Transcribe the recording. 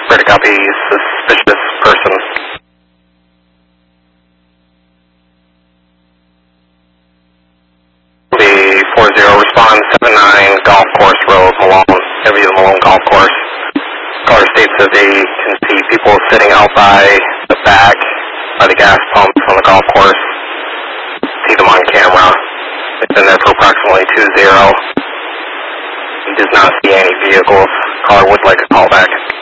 Ready to copy, suspicious person. The 40, respond 79 Golf Course Road, Malone, heavy the Malone Golf Course. Caller states that they can see people sitting out by the back, by the gas pumps on the golf course. See them on camera. They've been there for approximately 20. He does not see any vehicles. Caller would like a call back.